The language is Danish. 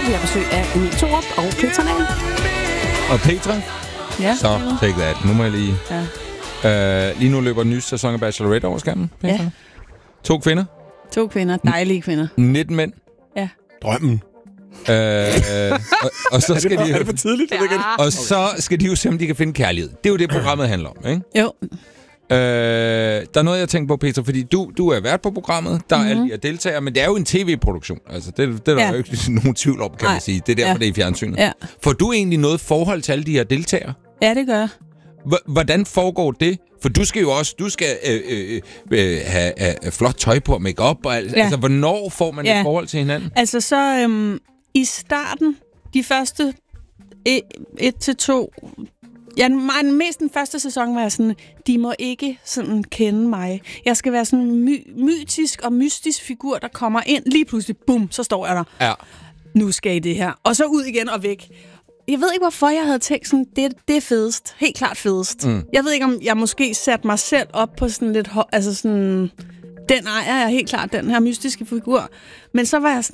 Vi har besøg af Emil Thorup og Petra Nahl. Og Petra? Ja. Så, take that. Nu må jeg lige... Ja. Lige nu løber den nye sæson af Bachelorette over skærmen, Petra. Ja. 2 kvinder. 2 kvinder. Dejlige kvinder. 19 mænd. Ja. Drømmen. og så skal de er det for tidligt? Ja. og så skal de jo se, om de kan finde kærlighed. Det er jo det, programmet handler om, ikke? Jo. Der er noget, jeg tænker på, Petra, fordi du er vært på programmet, der er alle de her deltagere, men det er jo en tv-produktion. Altså, det er der jo ikke nogen tvivl om, kan man sige. Det er derfor, det er i fjernsynet. Ja. Får du egentlig noget forhold til alle de her deltagere? Ja, det gør jeg. Hvordan foregår det? For du skal jo også have flot tøj på og make-up og alt. Ja. Altså, hvornår får man et forhold til hinanden? Altså så i starten, de første 1-2... Ja, mest den første sæson var jeg sådan, de må ikke sådan kende mig. Jeg skal være sådan en mytisk og mystisk figur, der kommer ind. Lige pludselig, bum, så står jeg der. Ja. Nu skal I det her. Og så ud igen og væk. Jeg ved ikke, hvorfor jeg havde tænkt sådan, det er fedest. Helt klart fedest. Jeg ved ikke, om jeg måske satte mig selv op på sådan lidt... Altså sådan... Den ejer jeg helt klart, den her mystiske figur. Men så var jeg sådan...